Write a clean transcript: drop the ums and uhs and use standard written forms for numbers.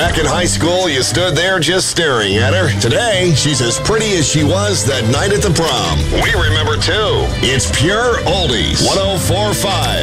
Back in high school, you stood there just staring at her. Today, she's as pretty as she was that night at the prom. We remember, too. It's Pure Oldies. 104.5.